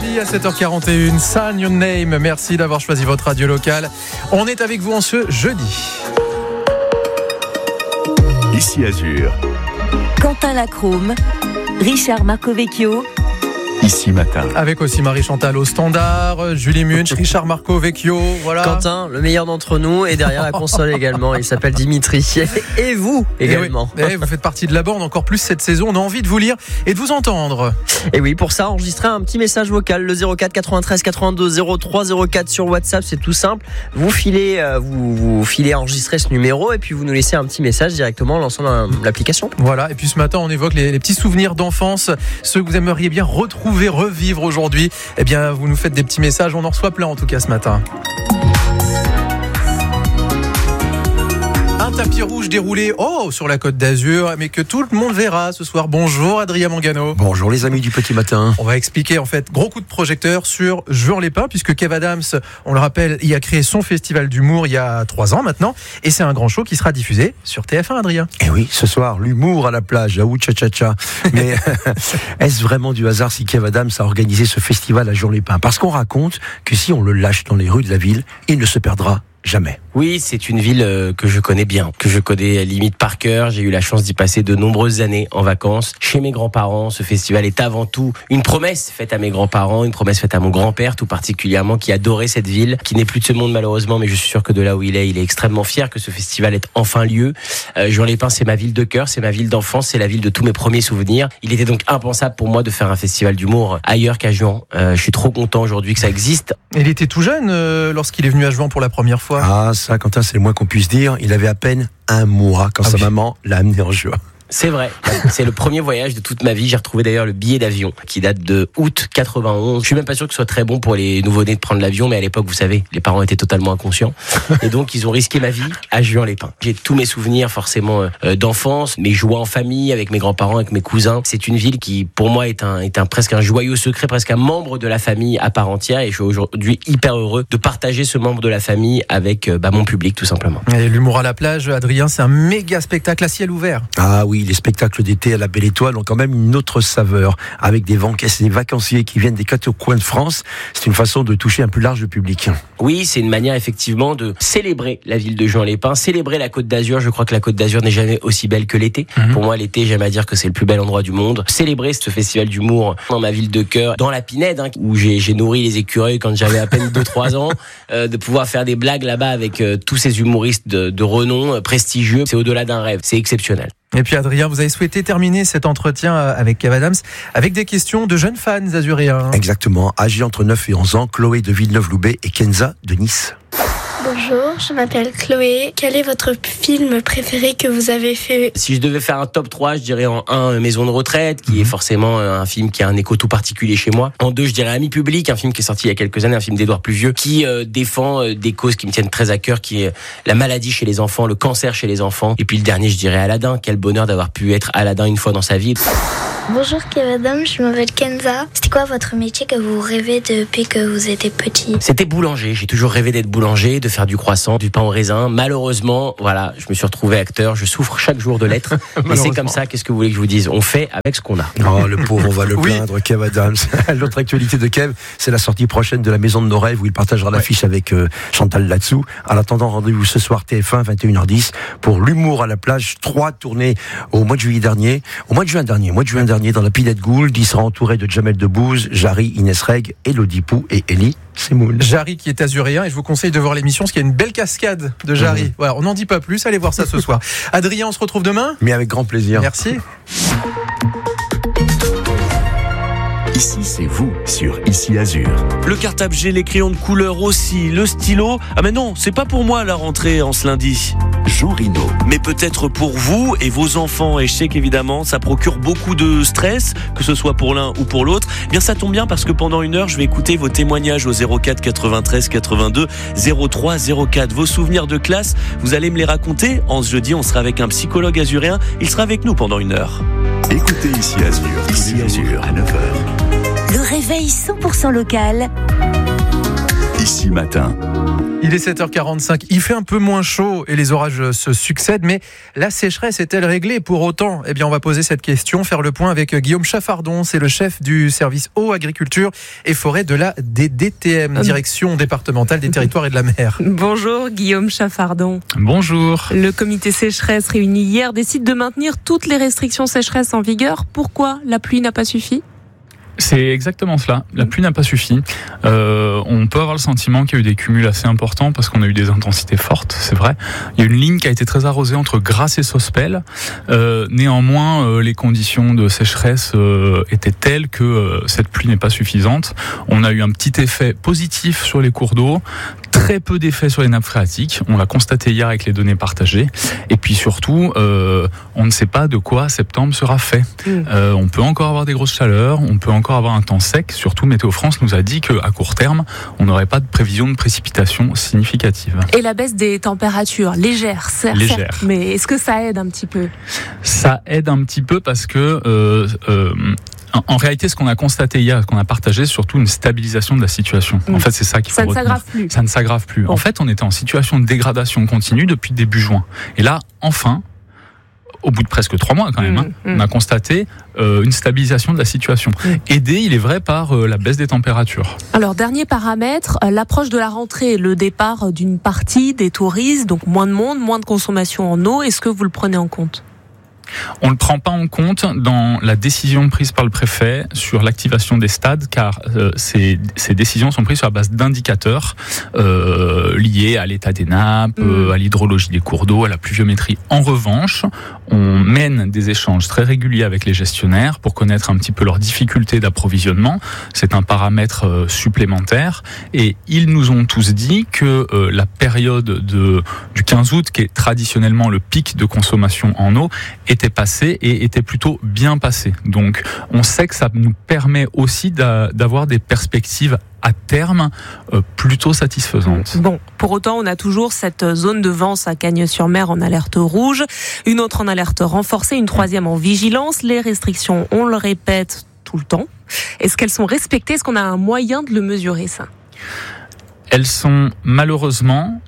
Charlie à 7h41, Sign Your Name. Merci d'avoir choisi votre radio locale. On est avec vous en ce jeudi. Ici Azur. Quentin Lacrome, Richard Marcovecchio. Ici Matin. Avec aussi Marie-Chantal au standard, Julie Munch, Richard Marcovecchio, voilà. Quentin, le meilleur d'entre nous, et derrière la console également, il s'appelle Dimitri. Et vous également. Et oui, vous faites partie de la bande encore plus cette saison, on a envie de vous lire et de vous entendre. Et oui, pour ça, enregistrez un petit message vocal, le 04 93 82 03 04 sur WhatsApp, c'est tout simple. Vous filez enregistrer ce numéro et puis vous nous laissez un petit message directement en lançant l'application. Voilà, et puis ce matin, on évoque les petits souvenirs d'enfance, ceux que vous aimeriez bien retrouver, revivre aujourd'hui. Eh bien, vous nous faites des petits messages, on en reçoit plein en tout cas ce matin. Un tapis rouge déroulé sur la Côte d'Azur, mais que tout le monde verra ce soir. Bonjour Adrien Mangano. Bonjour les amis du Petit Matin. On va expliquer en fait, gros coup de projecteur sur Juan-les-Pins, puisque Kev Adams, on le rappelle, il a créé son festival d'humour il y a 3 ans maintenant, et c'est un grand show qui sera diffusé sur TF1, Adrien. Et oui, ce soir, l'humour à la plage, à Oucha-cha-cha. Mais est-ce vraiment du hasard si Kev Adams a organisé ce festival à Juan-les-Pins? Parce qu'on raconte que si on le lâche dans les rues de la ville, il ne se perdra jamais. Oui, c'est une ville que je connais bien, que je connais limite par cœur. J'ai eu la chance d'y passer de nombreuses années en vacances chez mes grands-parents. Ce festival est avant tout une promesse faite à mes grands-parents, une promesse faite à mon grand-père tout particulièrement, qui adorait cette ville, qui n'est plus de ce monde malheureusement, mais je suis sûr que de là où il est extrêmement fier que ce festival ait enfin lieu. Juan-les-Pins, c'est ma ville de cœur, c'est ma ville d'enfance, c'est la ville de tous mes premiers souvenirs. Il était donc impensable pour moi de faire un festival d'humour ailleurs qu'à Juan. Je suis trop content aujourd'hui que ça existe. Il était tout jeune lorsqu'il est venu à Juan pour la première fois. Ah, ça, Quentin, c'est le moins qu'on puisse dire. Il avait à peine 1 mois quand sa maman l'a amené en Juan. C'est vrai, c'est le premier voyage de toute ma vie. J'ai retrouvé d'ailleurs le billet d'avion qui date de août 91. Je suis même pas sûr que ce soit très bon pour les nouveau-nés de prendre l'avion, mais à l'époque, vous savez, les parents étaient totalement inconscients. Et donc, ils ont risqué ma vie à Juan-les-Pins. J'ai tous mes souvenirs forcément d'enfance, mes joies en famille, avec mes grands-parents, avec mes cousins. C'est une ville qui, pour moi, est presque un joyau secret, presque un membre de la famille à part entière. Et je suis aujourd'hui hyper heureux de partager ce membre de la famille avec mon public, tout simplement. Et l'humour à la plage, Adrien, c'est un méga spectacle à ciel ouvert. Ah oui, les spectacles d'été à la Belle Étoile ont quand même une autre saveur, avec des vacanciers qui viennent des 4 coins de France. C'est une façon de toucher un plus large public. Oui, c'est une manière effectivement de célébrer la ville de Juan-les-Pins, célébrer la Côte d'Azur. Je crois que la Côte d'Azur n'est jamais aussi belle que l'été. Pour moi, l'été, j'aime à dire que c'est le plus bel endroit du monde. Célébrer ce festival d'humour dans ma ville de cœur, dans la Pinède, où j'ai nourri les écureuils quand j'avais à peine 2-3 ans, de pouvoir faire des blagues là-bas avec tous ces humoristes de renom prestigieux. C'est au-delà d'un rêve, c'est exceptionnel. Et puis Adrien, vous avez souhaité terminer cet entretien avec Kev Adams avec des questions de jeunes fans azuréens. Exactement, âgés entre 9 et 11 ans, Chloé de Villeneuve-Loubet et Kenza de Nice. Bonjour, je m'appelle Chloé. Quel est votre film préféré que vous avez fait? Si je devais faire un top 3, je dirais en 1, Maison de retraite, qui est forcément un film qui a un écho tout particulier chez moi. En 2, je dirais Ami public, un film qui est sorti il y a quelques années, un film d'Édouard Pluvieux, qui défend des causes qui me tiennent très à cœur, qui est la maladie chez les enfants, le cancer chez les enfants. Et puis le dernier, je dirais Aladdin. Quel bonheur d'avoir pu être Aladdin une fois dans sa vie. Bonjour Kev Adams, je m'appelle Kenza. C'était quoi votre métier que vous rêvez depuis que vous étiez petit? C'était boulanger. J'ai toujours rêvé d'être boulanger, de faire du croissant, du pain au raisin. Malheureusement, voilà, je me suis retrouvé acteur. Je souffre chaque jour de l'être. Mais c'est comme ça. Qu'est-ce que vous voulez que je vous dise? On fait avec ce qu'on a. Oh, le pauvre, on va le plaindre, Kev Adams. L'autre actualité de Kev, c'est la sortie prochaine de La Maison de nos rêves, où il partagera l'affiche avec Chantal Latsou. En attendant, rendez-vous ce soir TF1, 21h10, pour l'humour à la plage. 3 tournées au mois de juin dernier, dans la Pinède Gould. Il sera entouré de Jamel Debbouze, Jarry, Inès Reg, Elodie Pou et Elie Semoun. Jarry qui est azuréen, et je vous conseille de voir l'émission parce qu'il y a une belle cascade de Jarry. Voilà, on n'en dit pas plus, allez voir ça ce soir. Adrien, on se retrouve demain? Mais avec grand plaisir. Merci. Ici, c'est vous sur Ici Azur. Le cartable G, les crayons de couleur aussi, le stylo. Ah mais non, c'est pas pour moi la rentrée en ce lundi. Jourino. Mais peut-être pour vous et vos enfants. Et je sais qu'évidemment, ça procure beaucoup de stress, que ce soit pour l'un ou pour l'autre. Eh bien, ça tombe bien parce que pendant 1 heure, je vais écouter vos témoignages au 04 93 82 03 04. Vos souvenirs de classe, vous allez me les raconter. En ce jeudi, on sera avec un psychologue azuréen. Il sera avec nous pendant 1 heure. Écoutez Ici Azur, Ici Azur à 9h. Le réveil 100% local. Ici Matin. Il est 7h45, il fait un peu moins chaud et les orages se succèdent, mais la sécheresse est-elle réglée pour autant ? Eh bien, on va poser cette question, faire le point avec Guillaume Chaffardon, c'est le chef du service eau, agriculture et forêt de la DDTM, Direction départementale des territoires et de la mer. Bonjour Guillaume Chaffardon. Bonjour. Le comité sécheresse réuni hier décide de maintenir toutes les restrictions sécheresse en vigueur. Pourquoi la pluie n'a pas suffi ? C'est exactement cela. La pluie n'a pas suffi. On peut avoir le sentiment qu'il y a eu des cumuls assez importants parce qu'on a eu des intensités fortes, c'est vrai. Il y a une ligne qui a été très arrosée entre Grasse et Sospel. Néanmoins, les conditions de sécheresse étaient telles que cette pluie n'est pas suffisante. On a eu un petit effet positif sur les cours d'eau, très peu d'effet sur les nappes phréatiques. On l'a constaté hier avec les données partagées. Et puis surtout, on ne sait pas de quoi septembre sera fait. On peut encore avoir des grosses chaleurs, on peut encore avoir un temps sec. Surtout, Météo France nous a dit qu'à court terme, on n'aurait pas de prévision de précipitations significatives. Et la baisse des températures, légère, certes, mais est-ce que ça aide un petit peu ? Ça aide un petit peu parce que... En réalité, ce qu'on a constaté hier, ce qu'on a partagé, c'est surtout une stabilisation de la situation. En fait, c'est ça qu'il faut retenir. Ça ne s'aggrave plus. Bon. En fait, on était en situation de dégradation continue depuis début juin. Et là, enfin, au bout de presque 3 mois quand même, on a constaté une stabilisation de la situation. Aidé, il est vrai, par la baisse des températures. Alors, dernier paramètre, l'approche de la rentrée, le départ d'une partie des touristes, donc moins de monde, moins de consommation en eau. Est-ce que vous le prenez en compte ? On ne le prend pas en compte dans la décision prise par le préfet sur l'activation des stades, car ces décisions sont prises sur la base d'indicateurs liés à l'état des nappes, à l'hydrologie des cours d'eau, à la pluviométrie. En revanche, on mène des échanges très réguliers avec les gestionnaires pour connaître un petit peu leurs difficultés d'approvisionnement. C'est un paramètre supplémentaire et ils nous ont tous dit que la période du 15 août, qui est traditionnellement le pic de consommation en eau, était passé et était plutôt bien passé. Donc on sait que ça nous permet aussi d'avoir des perspectives à terme plutôt satisfaisantes. Bon, pour autant, on a toujours cette zone de Vence à Cagnes-sur-Mer en alerte rouge, une autre en alerte renforcée, une troisième en vigilance. Les restrictions, on le répète tout le temps. Est-ce qu'elles sont respectées ? Est-ce qu'on a un moyen de le mesurer, ça ? Elles sont malheureusement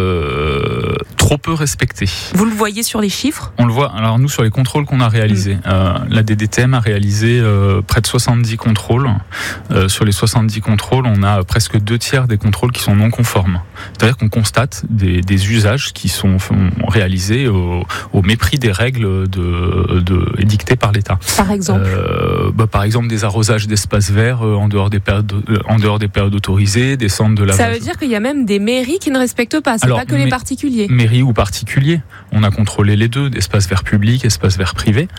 trop peu respectées. Vous le voyez sur les chiffres ? On le voit. Alors nous, sur les contrôles qu'on a réalisés, la DDTM a réalisé près de 70 contrôles. Sur les 70 contrôles, on a presque 2/3 des contrôles qui sont non conformes. C'est-à-dire qu'on constate des usages qui sont réalisés au mépris des règles édictées par l'État. Par exemple par exemple, des arrosages d'espaces verts en dehors des périodes autorisées, des centres de lavage. Ça veut dire qu'il y a même des mairies qui ne respectent pas, c'est pas que les particuliers. Mairies ou particuliers, on a contrôlé les deux, espaces verts publics, espaces verts privés.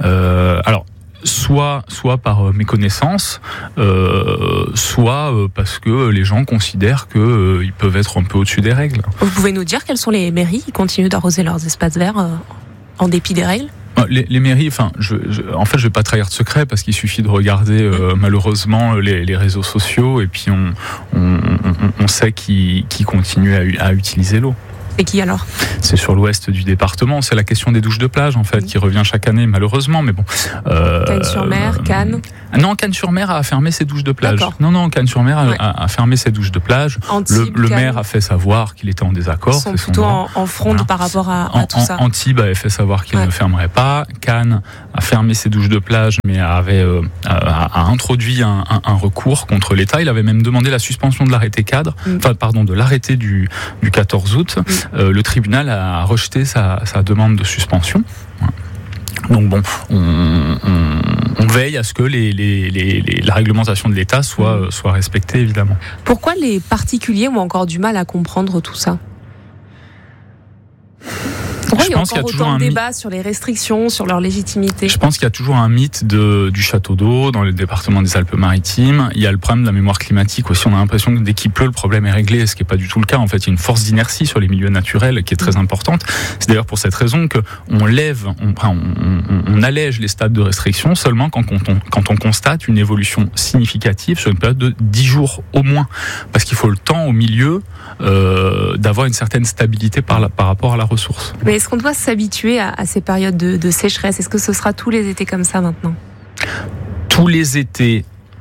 Soit par méconnaissance, soit parce que les gens considèrent qu'ils peuvent être un peu au-dessus des règles. Vous pouvez nous dire quelles sont les mairies qui continuent d'arroser leurs espaces verts en dépit des règles ? Les mairies, je vais pas trahir de secret parce qu'il suffit de regarder malheureusement les réseaux sociaux et puis on sait qui continue à utiliser l'eau. Et qui alors ? C'est sur l'ouest du département. C'est la question des douches de plage en fait qui revient chaque année malheureusement. Mais bon. Cagnes-sur-Mer, Cannes. Non, Cagnes-sur-Mer a fermé ses douches de plage. D'accord. Non, Cagnes-sur-Mer a fermé ses douches de plage. Antibes, le maire a fait savoir qu'il était en désaccord. Ils sont plutôt en fronde par rapport à tout ça. Antibes avait fait savoir qu'il ne fermerait pas. Cannes a fermé ses douches de plage, mais a introduit un recours contre l'État. Il avait même demandé la suspension de l'arrêté cadre, de l'arrêté du 14 août. Le tribunal a rejeté sa demande de suspension. Donc bon, on veille à ce que la réglementation de l'État soit respectée, évidemment. Pourquoi les particuliers ont encore du mal à comprendre tout ça ? Pourquoi il y a encore autant de débats sur les restrictions, sur leur légitimité ? Je pense qu'il y a toujours un mythe du château d'eau dans le département des Alpes-Maritimes. Il y a le problème de la mémoire climatique aussi. On a l'impression que dès qu'il pleut, le problème est réglé, ce qui n'est pas du tout le cas. En fait, il y a une force d'inertie sur les milieux naturels qui est très importante. C'est d'ailleurs pour cette raison qu'on allège les stades de restriction seulement quand on constate une évolution significative sur une période de 10 jours au moins. Parce qu'il faut le temps au milieu d'avoir une certaine stabilité par rapport à la ressource. Mais est-ce qu'on doit s'habituer à ces périodes de sécheresse ? Est-ce que ce sera tous les étés comme ça maintenant ? Tous les étés,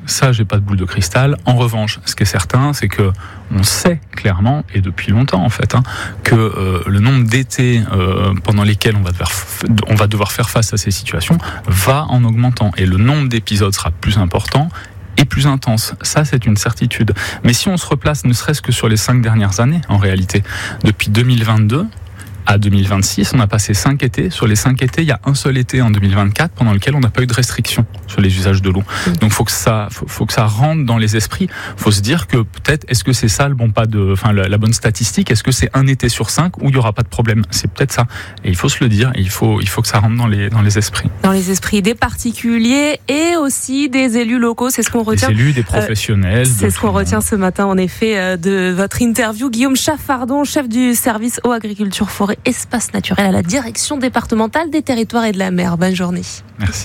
Ça, j'ai pas de boule de cristal. En revanche, ce qui est certain, c'est que on sait clairement, et depuis longtemps en fait, que le nombre d'étés pendant lesquels on va devoir faire face à ces situations va en augmentant. Et le nombre d'épisodes sera plus important et plus intense. Ça, c'est une certitude. Mais si on se replace ne serait-ce que sur les 5 dernières années, en réalité, depuis 2022... à 2026, on a passé 5 étés. Sur les 5 étés, il y a un seul été en 2024 pendant lequel on n'a pas eu de restrictions sur les usages de l'eau. Donc, faut que ça rentre dans les esprits. Faut se dire que peut-être, est-ce que c'est ça la bonne statistique? Est-ce que c'est un été sur 5 où il y aura pas de problème? C'est peut-être ça. Et il faut se le dire. Et il faut que ça rentre dans les esprits. Dans les esprits des particuliers et aussi des élus locaux. C'est ce qu'on retient. Des élus, des professionnels. C'est ce qu'on retient ce matin, en effet, de votre interview. Guillaume Chaffardon, chef du service eau, agriculture, forêt, espace naturel à la direction départementale des territoires et de la mer. Bonne journée. Merci.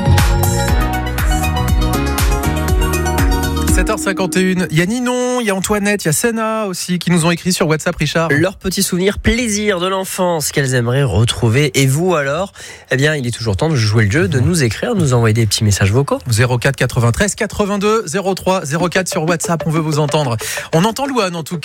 7h51, il y a Ninon, il y a Antoinette, il y a Senna aussi qui nous ont écrit sur WhatsApp, Richard. Leurs petits souvenirs, plaisir de l'enfance qu'elles aimeraient retrouver. Et vous alors? Eh bien, il est toujours temps de jouer le jeu, de nous écrire, de nous envoyer des petits messages vocaux. 04 93 82 03 04 sur WhatsApp, on veut vous entendre. On entend Louane en tout cas.